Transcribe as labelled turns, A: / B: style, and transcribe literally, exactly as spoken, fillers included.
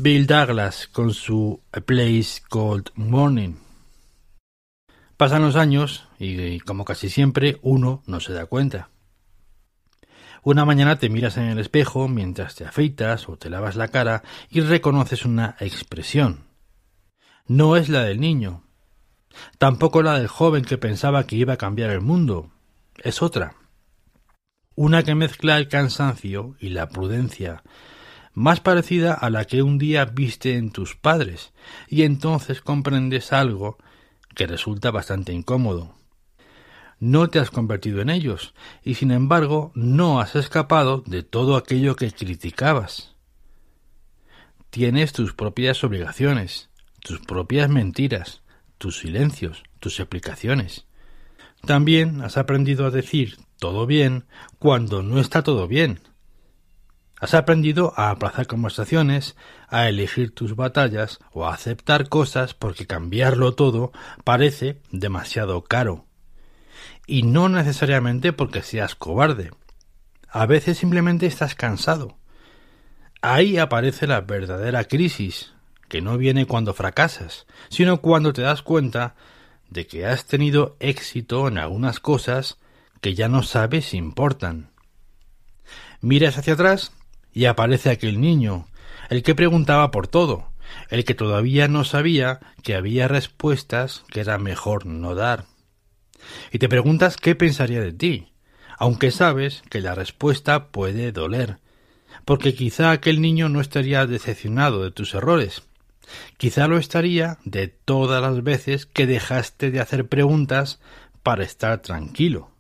A: Bill Douglas con su A Place Called Morning. Pasan los años y, como casi siempre, uno no se da cuenta. Una mañana te miras en el espejo mientras te afeitas o te lavas la cara y reconoces una expresión. No es la del niño, tampoco la del joven que pensaba que iba a cambiar el mundo. Es otra. Una que mezcla el cansancio y la prudencia, más parecida a la que un día viste en tus padres, y entonces comprendes algo que resulta bastante incómodo. No te has convertido en ellos, y sin embargo no has escapado de todo aquello que criticabas. Tienes tus propias obligaciones, tus propias mentiras, tus silencios, tus explicaciones. También has aprendido a decir todo bien cuando no está todo bien. Has aprendido a aplazar conversaciones, a elegir tus batallas o a aceptar cosas porque cambiarlo todo parece demasiado caro. Y no necesariamente porque seas cobarde. A veces simplemente estás cansado. Ahí aparece la verdadera crisis, que no viene cuando fracasas, sino cuando te das cuenta de que has tenido éxito en algunas cosas que ya no sabes si importan. Miras hacia atrás y aparece aquel niño, el que preguntaba por todo, el que todavía no sabía que había respuestas que era mejor no dar. Y te preguntas qué pensaría de ti, aunque sabes que la respuesta puede doler, porque quizá aquel niño no estaría decepcionado de tus errores. Quizá lo estaría de todas las veces que dejaste de hacer preguntas para estar tranquilo.